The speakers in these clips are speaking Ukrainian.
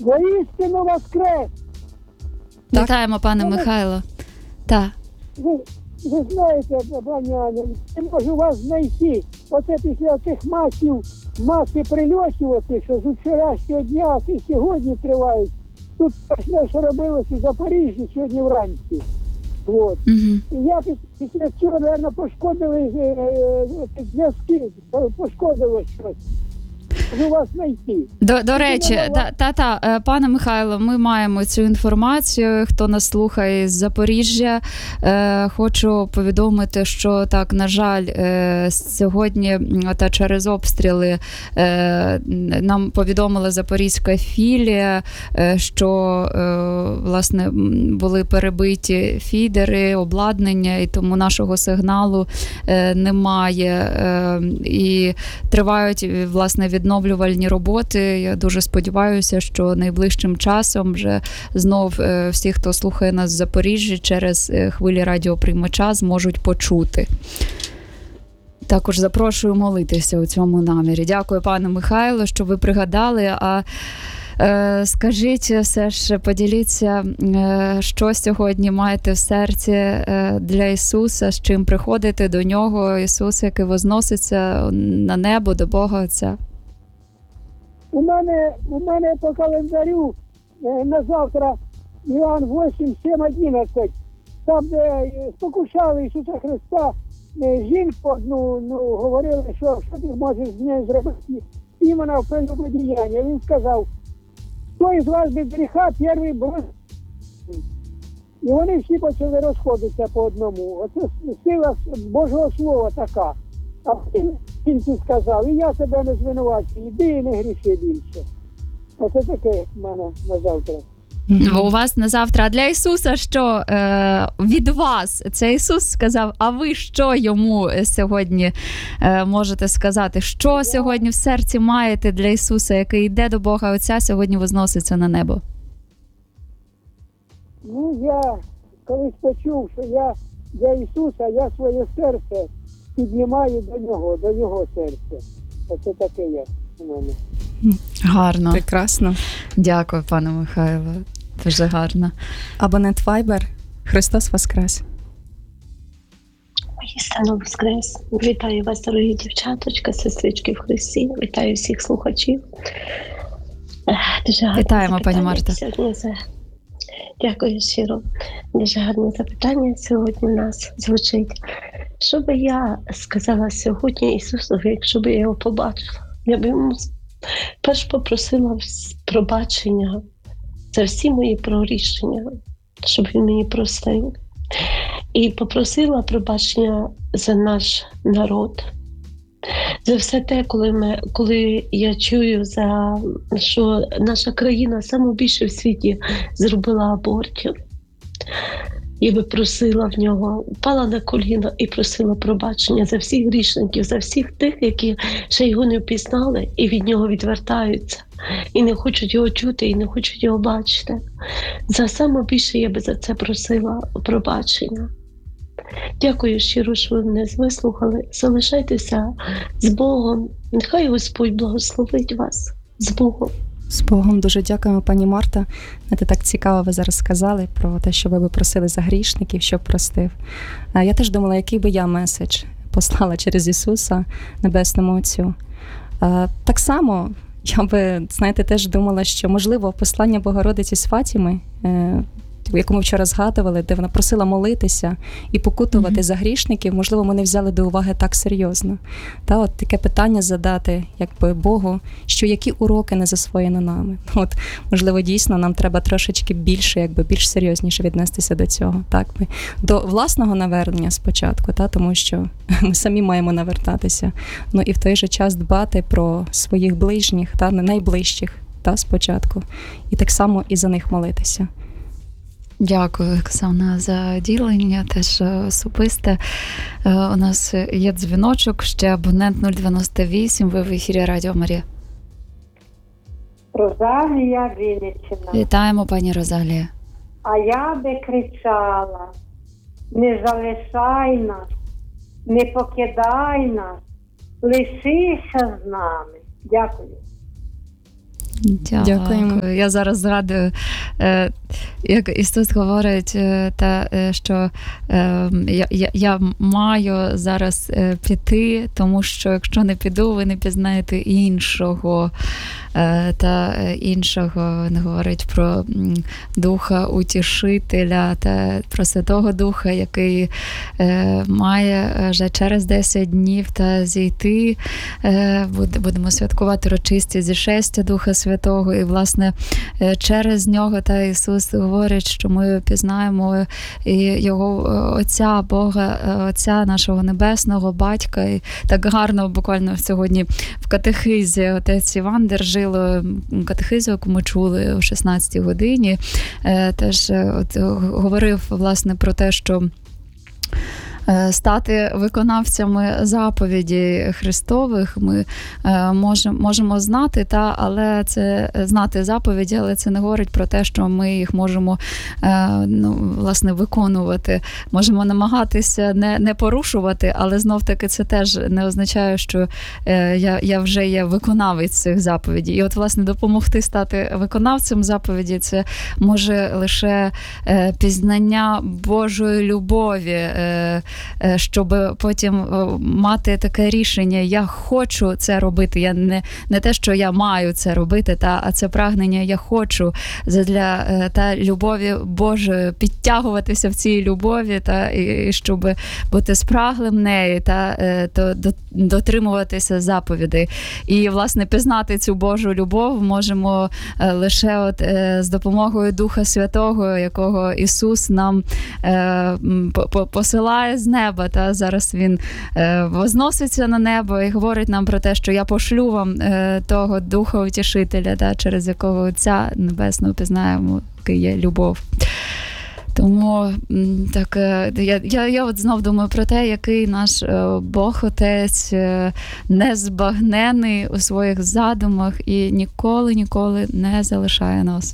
Воістину воскрес! Так. Вітаємо, пане Михайло. Так. Ви знаєте, пані Аня, не можу вас знайти. Оце після цих маси прильотів, оцих, що з вчорашнього дня, і сьогодні тривають. Тут страшне, що робилося в Запоріжжі сьогодні вранці. От. Угу. І я після цього, мабуть, пошкодили зв'язки, пошкодило щось. Можу вас знайти. До речі, пане Михайло, ми маємо цю інформацію. Хто нас слухає з Запоріжжя, хочу повідомити, що так, на жаль, сьогодні та через обстріли нам повідомила запорізька філія, що власне були перебиті фідери, обладнання, і тому нашого сигналу немає. І тривають, власне, відновлювальні роботи. Я дуже сподіваюся, що найближчим часом вже знов всі, хто слухає нас в Запоріжжі, через хвилі радіоприймача зможуть почути. Також запрошую молитися у цьому намірі. Дякую, пане Михайло, що ви пригадали. А скажіть, все ж поділіться, що сьогодні маєте в серці для Ісуса, з чим приходите до Нього, Ісус, який возноситься на небо, до Бога Отця. У мене по календарю на завтра Іоанн 8, 7, 11. Там, де спокушали Ісуса Христа, жінку одну, говорили, що ти можеш з нею зробити іменно в прелюбодіяння. Він сказав, хто із вас без гріха, перший бросить. І вони всі почали розходитися по одному. Оце сила Божого Слова така. А він сказав, і я тебе не звинувачую, іди і не гріши більше. Оце таке в мене на завтра. У вас на завтра. А для Ісуса що? Від вас це Ісус сказав, а ви що йому сьогодні можете сказати? Що сьогодні в серці маєте для Ісуса, який йде до Бога Отця, сьогодні возноситься на небо? Я колись почув, що я для Ісуса, я своє серце піднімаю до Його серця. Оце таке є у мене. Гарно. Прекрасно. Дякую, пане Михайло. Дуже гарно. Абонент Viber. Христос Воскрес. Воістину Воскрес. Вітаю вас, дорогі дівчаточка, сестрички в Христі. Вітаю всіх слухачів. Дуже гарне Вітаємо, пані Марта. Дякую щиро. Дуже гарне запитання сьогодні у нас звучить. Що би я сказала сьогодні Ісусові, якщо б я його побачила? Я б йому перш попросила пробачення за всі мої прогрішення, щоб він мені простив. І попросила пробачення за наш народ. За все те, коли я чую, що наша країна найбільше в світі зробила абортів. Я би просила в нього, впала на коліна і просила пробачення за всіх грішників, за всіх тих, які ще його не впізнали і від нього відвертаються, і не хочуть його чути, і не хочуть його бачити. За саме більше я би за це просила пробачення. Дякую щиро, що ви мене вислухали. Залишайтеся з Богом. Нехай Господь благословить вас. З Богом. З Богом. Дуже дякуємо, пані Марта. Це так цікаво, ви зараз сказали про те, що ви би просили за грішників, щоб простив. Я теж думала, який би я меседж послала через Ісуса Небесному Отцю. Так само я би, теж думала, що, можливо, послання Богородиці з Фатіми, яку ми вчора згадували, де вона просила молитися і покутувати за грішників, можливо, ми не взяли до уваги так серйозно. От таке питання задати, Богу, що які уроки не засвоєні нами. Можливо, дійсно нам треба трошечки більше, більш серйозніше віднестися до цього. До власного навернення спочатку, тому що ми самі маємо навертатися. І в той же час дбати про своїх ближніх, найближчих спочатку. І так само і за них молитися. Дякую, Оксана, за ділення, теж особисте. У нас є дзвіночок, ще абонент 098, ви в ефірі Радіо Марія. Розалія, Вінниччина. Вітаємо, пані Розалія. А я би кричала: не залишай нас, не покидай нас, лишися з нами. Дякую. Дякуємо. Я зараз згадую, як Ісус говорить, що я маю зараз піти, тому що якщо не піду, ви не пізнаєте іншого. Та іншого він говорить про Духа Утішителя та про Святого Духа, який має вже через 10 днів та зійти. Будемо святкувати урочисті зішестя Духа Святого, і власне через нього та Ісус говорить, що ми пізнаємо і його Отця, Бога, Отця нашого Небесного, Батька. І так гарно буквально сьогодні в катехизі отець Іван Держило, катехизу, яку ми чули о 16-й годині, теж говорив власне про те, що стати виконавцями заповідей Христових ми можемо знати, але це знати заповіді, але це не говорить про те, що ми їх можемо власне виконувати. Можемо намагатися не порушувати, але знов-таки це теж не означає, що я вже є виконавець цих заповідей. І от власне допомогти стати виконавцем заповіді це може лише пізнання Божої любові, щоб потім мати таке рішення, я хочу це робити, я не те, що я маю це робити, а це прагнення, я хочу задля та любові Божої, підтягуватися в цій любові, і щоб бути спраглим неї, то дотримуватися заповідей. І, власне, пізнати цю Божу любов можемо лише з допомогою Духа Святого, якого Ісус нам посилає з неба, та зараз він возноситься на небо і говорить нам про те, що я пошлю вам того Духа Утішителя, та, через якого Отця Небесного пізнаємо, який є любов. Тому так, я от знов думаю про те, який наш Бог-Отець незбагнений у своїх задумах і ніколи не залишає нас.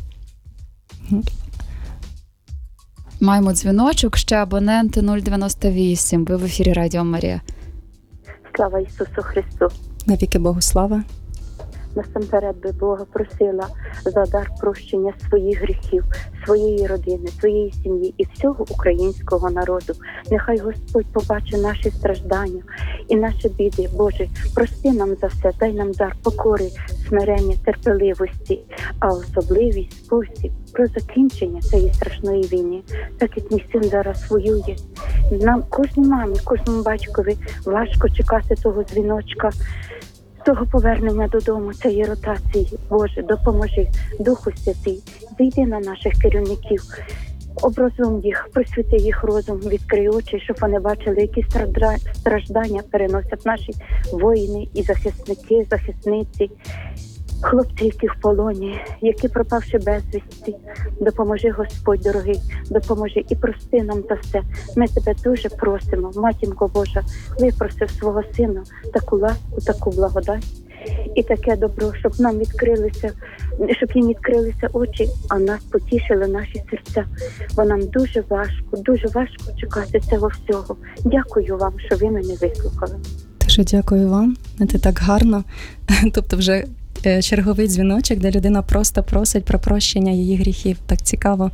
Маємо дзвіночок, ще абонент 098. Ви в ефірі Радіо Марія. Слава Ісусу Христу! Навіки Богу слава! Насамперед би Бога просила за дар прощення своїх гріхів, своєї родини, своєї сім'ї і всього українського народу. Нехай Господь побачить наші страждання і наші біди. Боже, прости нам за все, дай нам дар покори, смирення, терпеливості, а особливий спосіб про закінчення цієї страшної війни. Так як мій син зараз воює. Нам, кожній мамі, кожному батькові важко чекати того дзвіночка, того повернення додому, цієї ротації. Боже, допоможи, Духу Святий, зійди на наших керівників, образуй їх, просвіти їх розум, відкрий очі, щоб вони бачили, які страждання переносять наші воїни і захисники, захисниці, хлопці, які в полоні, які пропавши безвісті. Допоможи, Господь дорогий, допоможи і прости нам за все. Ми тебе дуже просимо, Матінко Божа, випросив свого Сина таку ласку, таку благодать і таке добро, щоб нам відкрилися, щоб їм відкрилися очі, а нас потішили наші серця. Бо нам дуже важко чекати цього всього. Дякую вам, що ви мене вислухали. Дуже дякую вам. Це так гарно. Тобто вже черговий дзвіночок, де людина просто просить про прощення її гріхів. Так цікаво.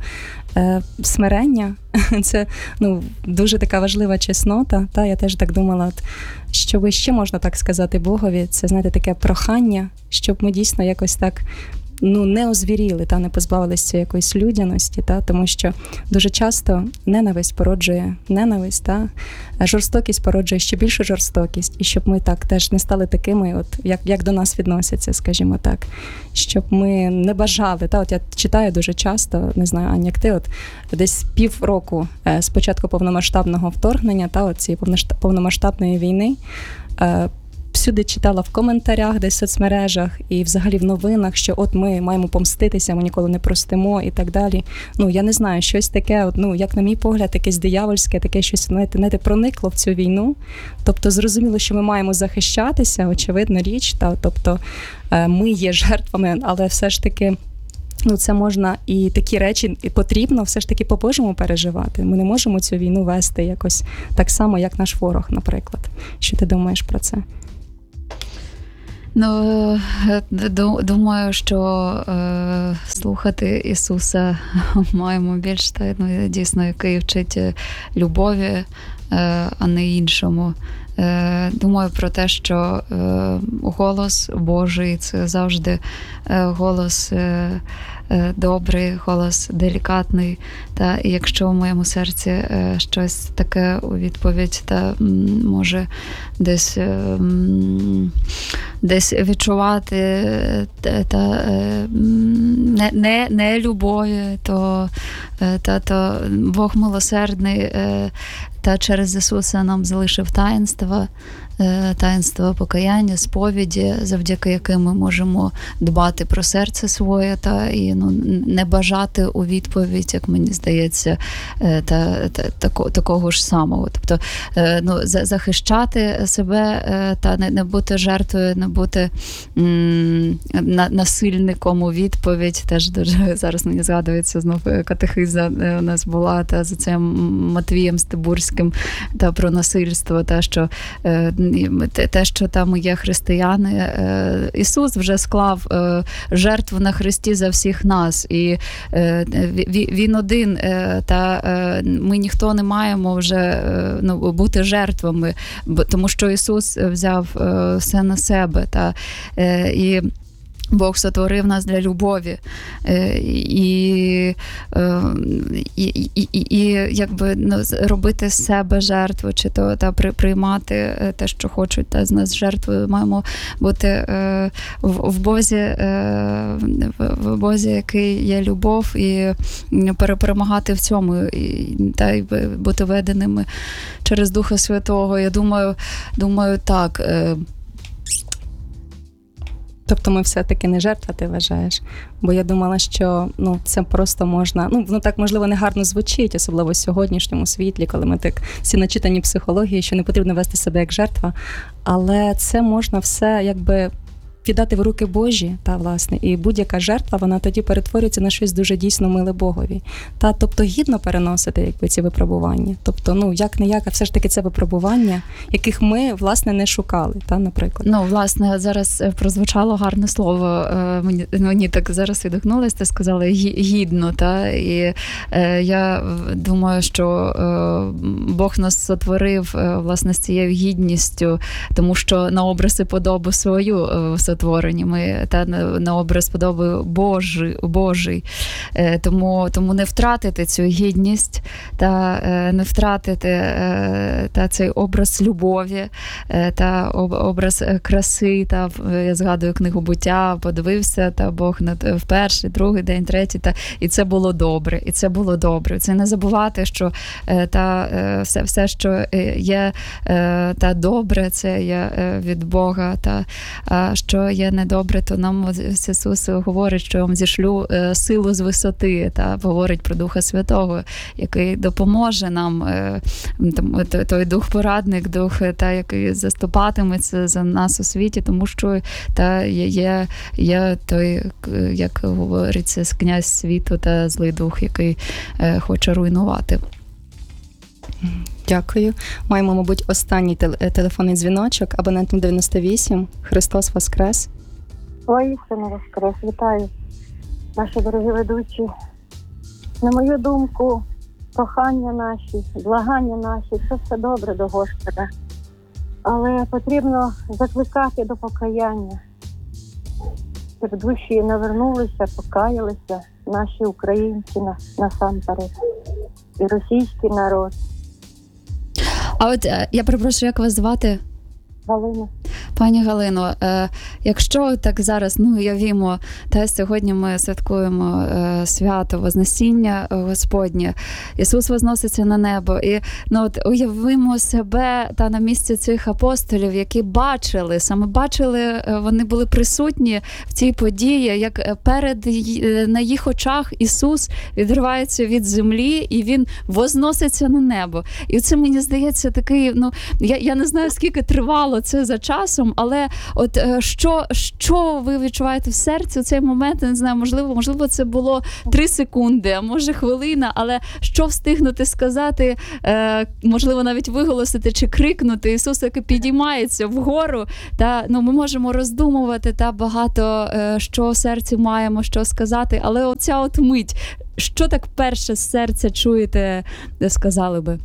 Смирення – це дуже така важлива чеснота. Та, я теж так думала, що ще можна так сказати Богові. Це, знаєте, таке прохання, щоб ми дійсно якось так не озвіріли, не позбавилися якоїсь людяності, тому що дуже часто ненависть породжує ненависть, жорстокість породжує ще більшу жорстокість, і щоб ми так теж не стали такими, як до нас відносяться, скажімо так, щоб ми не бажали. От я читаю дуже часто, не знаю, Аня, як ти, десь півроку з початку повномасштабного вторгнення, цієї повномасштабної війни, всюди читала в коментарях, десь в соцмережах і взагалі в новинах, що ми маємо помститися, ми ніколи не простимо і так далі. Я не знаю, щось таке, як на мій погляд, якесь диявольське, таке щось, знаєте, проникло в цю війну. Тобто зрозуміло, що ми маємо захищатися, очевидна річ, тобто ми є жертвами, але все ж таки це можна і такі речі і потрібно все ж таки по-божому переживати. Ми не можемо цю війну вести якось так само, як наш ворог, наприклад. Що ти думаєш про це? Ну, думаю, що слухати Ісуса маємо більш, ну, дійсно, який вчить любові, а не іншому. Думаю про те, що голос Божий – це завжди голос добрий, голос делікатний. Та і якщо в моєму серці щось таке у відповідь, та може десь відчувати не любові, то Бог милосердний, та через Ісуса нам залишив таїнства покаяння, сповіді, завдяки яким ми можемо дбати про серце своє та і не бажати у відповідь, як мені здається, такого ж самого. Тобто захищати себе та не бути жертвою, не бути насильником у відповідь. Теж дуже зараз мені згадується знов катехиза у нас була та за цим Матвієм Стибурським та про насильство, те, що там є християни. Ісус вже склав жертву на хресті за всіх нас. І Він один, та ми ніхто не маємо вже бути жертвами, тому що Ісус взяв все на себе. І Бог сотворив нас для любові, і якби робити з себе жертву, чи то приймати те, що хочуть з нас жертвою. Маємо бути в Бозі, який є любов, і перемагати в цьому, та й бути веденими через Духа Святого. Я думаю, так. Тобто ми все-таки не жертва, ти вважаєш? Бо я думала, що це просто можна... воно так, можливо, не гарно звучить, особливо в сьогоднішньому світлі, коли ми так всі начитані психології, що не потрібно вести себе як жертва. Але це можна все якби віддати в руки Божі, власне, і будь-яка жертва, вона тоді перетворюється на щось дуже дійсно миле Богові. Тобто гідно переносити ці випробування. Тобто, як-не-як, а все ж таки це випробування, яких ми, власне, не шукали, наприклад. Власне, зараз прозвучало гарне слово. Мені так зараз відгукнулося, ти сказала гідно, і я думаю, що Бог нас сотворив, власне, з цією гідністю, тому що на образ і подобу свою сотворені ми, на образ подоби Божий. Тому не втратити цю гідність, не втратити цей образ любові, образ краси. Я згадую книгу «Буття», подивився, Бог в перший, другий день, третій, і це було добре, Це не забувати, що все, що є добре, це є від Бога, що є недобре, то нам Ісус говорить, що я вам зішлю силу з висоти, говорить про Духа Святого, який допоможе нам, той дух-порадник, дух, який заступатиметься за нас у світі, тому що є той, як говориться, князь світу та злий дух, який хоче руйнувати. Дякую. Маємо, мабуть, останній телефонний дзвіночок. Абонент 98. Христос Воскрес. Ой, Сина Воскрес. Вітаю, наші дорогі ведучі. На мою думку, прохання наші, благання наші, це все добре до Господа. Але потрібно закликати до покаяння, щоб душі навернулися, покаялися, наші українці насамперед, і російський народ. А от я перепрошую, як вас звати? Галина. Пані Галино, якщо так зараз, уявімо, сьогодні ми святкуємо свято Вознесіння Господнє, Ісус возноситься на небо, і уявимо себе на місці цих апостолів, які бачили, вони були присутні в цій події, як на їх очах Ісус відривається від землі, і Він возноситься на небо. І це, мені здається, такий, я не знаю, скільки тривало це за час, часом, але от що ви відчуваєте в серці у цей момент, я не знаю, можливо це було 3 секунди, а може хвилина, але що встигнути сказати, можливо навіть виголосити чи крикнути Ісус, який підіймається вгору, та ми можемо роздумувати та багато що в серці маємо, що сказати, але оця от мить, що так перше з серця чуєте, сказали би?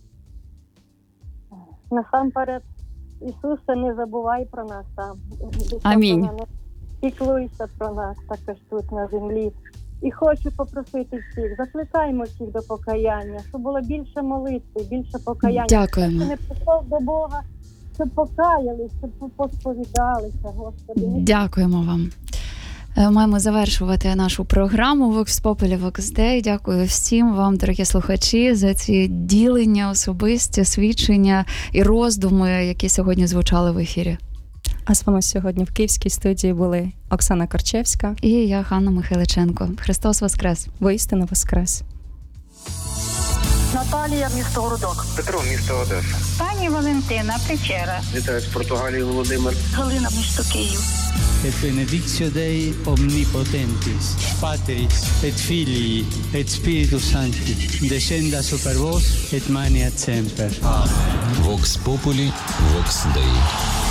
Насамперед, Ісусе, не забувай про нас там. Амінь. Піклуйся про нас також тут на землі. І хочу попросити всіх, закликаємо всіх до покаяння, щоб було більше молитви, більше покаяння. Дякуємо. Щоб не прийшов до Бога, щоб покаялись, щоб посповідалися, Господи. Дякуємо вам. Маємо завершувати нашу програму Vox Populi, Vox Dei. Дякую всім вам, дорогі слухачі, за ці ділення, особисті свідчення і роздуми, які сьогодні звучали в ефірі. А з вами сьогодні в Київській студії були Оксана Корчевська і я, Ганна Михайличенко. Христос Воскрес! Воістину Воскрес! Наталія, місто Городок. Петро, місто Одеса. Пані Валентина, Печера. Вітаю з Португалії, Володимир. Галина, місто Київ. Et benedictio Dei omnipotentis, Patris et Filii et Spiritus Sancti, descenda super vos et maniat semper. Vox Populi, Vox Dei.